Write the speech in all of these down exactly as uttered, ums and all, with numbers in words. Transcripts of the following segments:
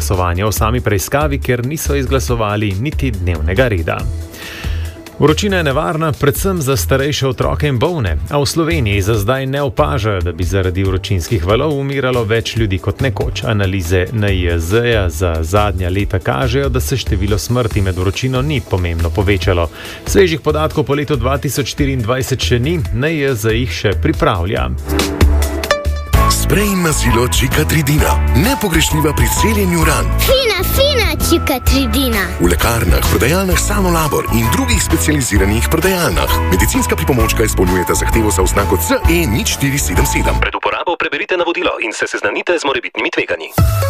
glasovanja o sami preiskavi, ker niso izglasovali niti dnevnega reda. Vročina je nevarna predvsem za starejše otroke in bolne, a v Sloveniji za zdaj ne opažajo, da bi zaradi vročinskih valov umiralo več ljudi kot nekoč. Analize N I J Z-ja za zadnja leta kažejo, da se število smrti med vročino ni pomembno povečalo. Svežih podatkov po letu dva tisoč štiriindvajset še ni, N I J Z jih še pripravlja. Sprej mazilo Čikatridina. Nepogrešljiva pri celjenju ran. Fina, fina Čikatridina. V lekarnah, prodajalnah Sanolabor in drugih specializiranih prodajalnah. Medicinska pripomočka izpolnjujeta zahtevo za oznako C E nič štiri sedem sedem. Pred uporabo preberite navodilo in se seznanite z morebitnimi tveganji.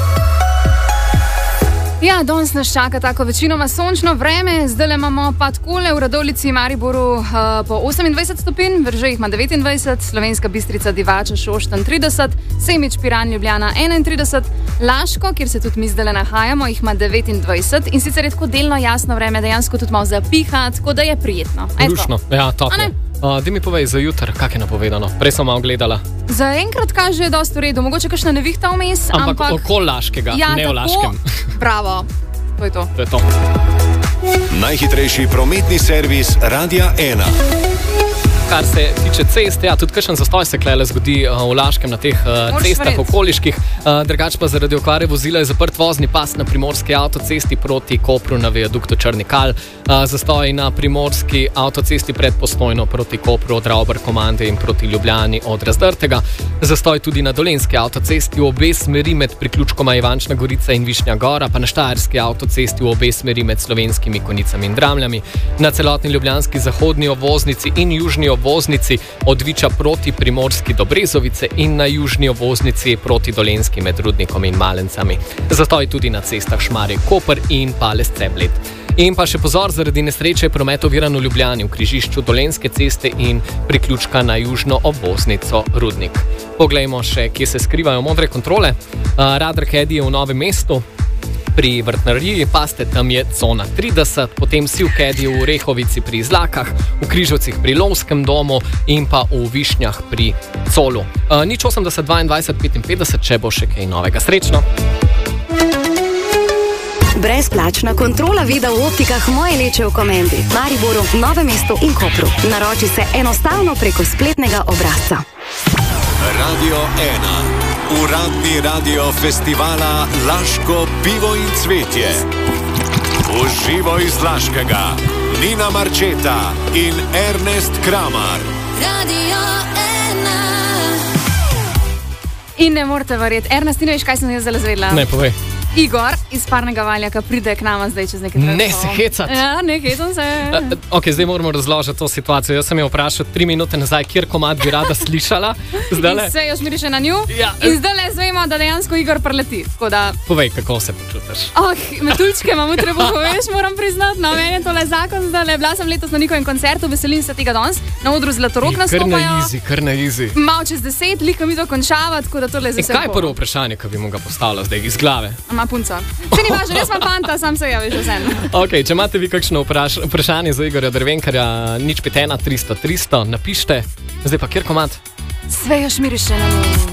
Ja, danes nas čaka tako večinoma sončno vreme, zdaj imamo pa takole v Radovljici in Mariboru uh, po osemindvajset stopinj, Veržej ima devetindvajset, Slovenska Bistrica, Divača, Šoštanj trideset, Semič, Piran, Ljubljana enaintrideset, Laško, kjer se tudi mi zdaj nahajamo, jih ima devetindvajset in sicer je tako delno jasno vreme, dejansko tudi malo zapiha, tako da je prijetno. Lušno, ja, toplo. Uh, Daj mi povej za jutr, kak je napovedano? Prej sem malo gledala. Za enkrat kaže, da je dosti v redu, mogoče kakšna nevihta vmes, ampak... Ampak okoli Laškega, ja, ne v Laškem. Bravo, to je to. To je to. Najhitrejši prometni servis Radia ena. Kar se tiče cest, ja, tudi kakšen zastoj se klele zgodi uh, v Laškem na teh uh, cestah okoliških. Uh, drugač pa zaradi okvare vozila je zaprt vozni pas na primorski avtocesti proti Kopru na viaduktu Črni Kal. Uh, zastoj na primorski avtocesti pred Postojno proti Kopru od Ravbar-Komande in proti Ljubljani od Razdrtega. Zastoj tudi na dolenski avtocesti v obe smeri med priključkoma Ivančna Gorica in Višnja Gora, pa na štajerski avtocesti v obe smeri med Slovenskimi Konjicami in Dramljami. Na celotni ljubljanski zahodni obvoznici in južni obvoznici od Viča proti Primorski do Brezovice in na južni obvoznici proti Dolenski med Rudnikom in Malencami. Zastoj tudi na cestah Šmarje-Koper in Palec-Ceblet. In pa še pozor, zaradi nesreče je promet oviran v Ljubljani v križišču Dolenske ceste in priključka na južno obvoznico Rudnik. Poglejmo še, kje se skrivajo modre kontrole. Uh, Radar Kedi je v Novem mestu. Pri Vrtnariji, paste, tam je cona trideset, potem Sivkedi v Rehovici pri Zlakah, v Križovcih pri Lovskem domu in pa v Višnjah pri Colu. Uh, nič osemdeset dvaindvajset petinpetdeset, če bo še kaj novega. Srečno! Brezplačna kontrola vida v optikah Moje Leče v Komendi, Mariboru, Novem mestu in Kopru. Naroči se enostavno preko spletnega obrazca. Radio ena. Uradni radio festivala Laško pivo in cvetje. Uživo iz Laškega Nina Marčeta in Ernest Kramar. Radio ena. In ne morete verjeti, Ernest, ti ne veš, kaj sem jaz zdaj zvedla? Ne, povej. Igor iz Parnega Valjaka pride k nama zdaj čez nekaj trenutkov. Ne se hecati. Ja, ne hecam se. Uh, ok, zdaj moramo razložiti to situacijo. Jaz sem jo vprašal tri minute nazaj, kjer komad bi rada slišala. Zdajle... In se još miriše na nju. Ja. In zdaj le zvemo, da dejansko Igor preleti. Da... Povej, kako se počutiš. Oh, metuljčke imam v trebuhu, veš, moram priznati. No, meni je tole zakon zdaj. Bila sem letos na njihovem koncertu, veselim se tega danes. Na odru Zlatorog nastopajo. Kar na easy, kar na easy. Mal čez deset, lika mi to končava, tako da tole zdaj se. Kaj je prvo vprašanje, ki bi mu ga postavila zdaj iz glave? Ama punca. Ni važno, jaz sem fanta, sam se javiš že vsem. Ok, če imate vi kakšno vpraš vprašanje za Igorja Drvenkarja, nič pet ena tristo tristo, napište. Zdaj pa kjer komad? Sve još miriše na nju.